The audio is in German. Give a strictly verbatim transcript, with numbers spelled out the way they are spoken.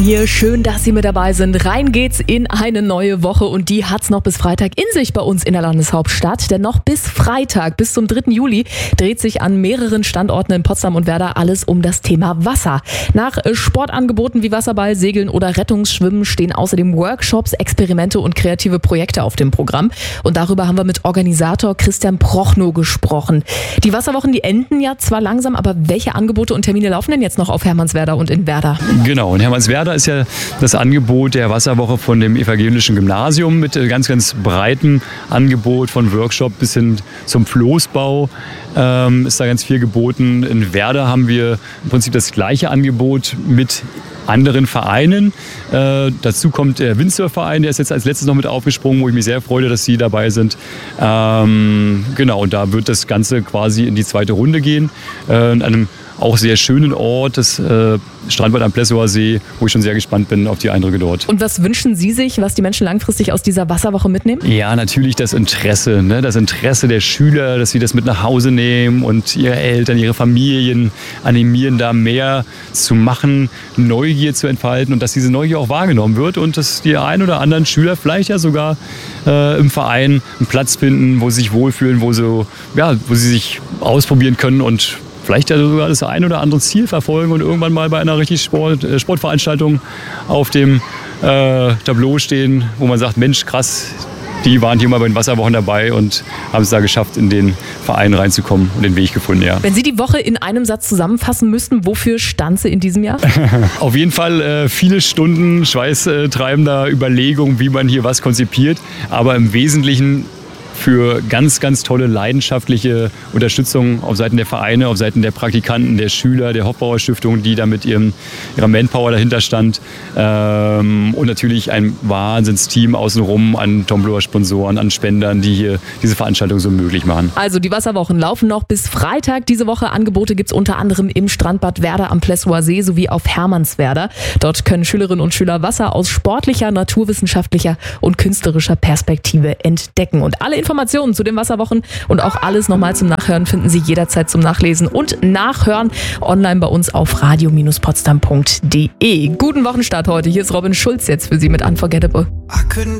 Hier, schön, dass Sie mit dabei sind. Rein geht's in eine neue Woche und die hat's noch bis Freitag in sich bei uns in der Landeshauptstadt. Denn noch bis Freitag, bis zum dritten Juli, dreht sich an mehreren Standorten in Potsdam und Werder alles um das Thema Wasser. Nach Sportangeboten wie Wasserball, Segeln oder Rettungsschwimmen stehen außerdem Workshops, Experimente und kreative Projekte auf dem Programm. Und darüber haben wir mit Organisator Christian Prochnow gesprochen. Die Wasserwochen, die enden ja zwar langsam, aber welche Angebote und Termine laufen denn jetzt noch auf Hermannswerder und in Werder? Genau, in Hermannswerder ist ja das Angebot der Wasserwoche von dem evangelischen Gymnasium mit ganz, ganz breitem Angebot von Workshop bis hin zum Floßbau. Ähm, ist da ganz viel geboten. In Werder haben wir im Prinzip das gleiche Angebot mit anderen Vereinen. Äh, dazu kommt der Windsurf-Verein, der ist jetzt als letztes noch mit aufgesprungen, wo ich mich sehr freue, dass Sie dabei sind. Ähm, genau, und da wird das Ganze quasi in die zweite Runde gehen. Äh, in einem auch sehr schönen Ort, das äh, Strandbad am Plessower See, wo ich schon sehr gespannt bin auf die Eindrücke dort. Und was wünschen Sie sich, was die Menschen langfristig aus dieser Wasserwoche mitnehmen? Ja, natürlich das Interesse, ne? Das Interesse der Schüler, dass sie das mit nach Hause nehmen und ihre Eltern, ihre Familien animieren, da mehr zu machen, Neugier zu entfalten und dass diese Neugier auch wahrgenommen wird und dass die ein oder anderen Schüler vielleicht ja sogar äh, im Verein einen Platz finden, wo sie sich wohlfühlen, wo, so, ja, wo sie sich ausprobieren können und vielleicht ja sogar das ein oder andere Ziel verfolgen und irgendwann mal bei einer richtig Sport, äh, Sportveranstaltung auf dem äh, Tableau stehen, wo man sagt, Mensch, krass, die waren hier mal bei den Wasserwochen dabei und haben es da geschafft, in den Verein reinzukommen und den Weg gefunden, ja. Wenn Sie die Woche in einem Satz zusammenfassen müssten, wofür stand sie in diesem Jahr? Auf jeden Fall äh, viele Stunden schweißtreibender Überlegungen, wie man hier was konzipiert, aber im Wesentlichen für ganz, ganz tolle leidenschaftliche Unterstützung auf Seiten der Vereine, auf Seiten der Praktikanten, der Schüler, der Hofbauer Stiftung, die da mit ihrem, ihrer Manpower dahinter stand. Ähm, und natürlich ein Wahnsinnsteam außenrum an Tombloer Sponsoren, an Spendern, die hier diese Veranstaltung so möglich machen. Also die Wasserwochen laufen noch bis Freitag diese Woche. Angebote gibt es unter anderem im Strandbad Werder am Plessower See sowie auf Hermannswerder. Dort können Schülerinnen und Schüler Wasser aus sportlicher, naturwissenschaftlicher und künstlerischer Perspektive entdecken. Und alle Informationen zu den Wasserwochen und auch alles nochmal zum Nachhören finden Sie jederzeit zum Nachlesen und Nachhören online bei uns auf radio Bindestrich potsdam punkt de. Guten Wochenstart heute. Hier ist Robin Schulz jetzt für Sie mit Unforgettable.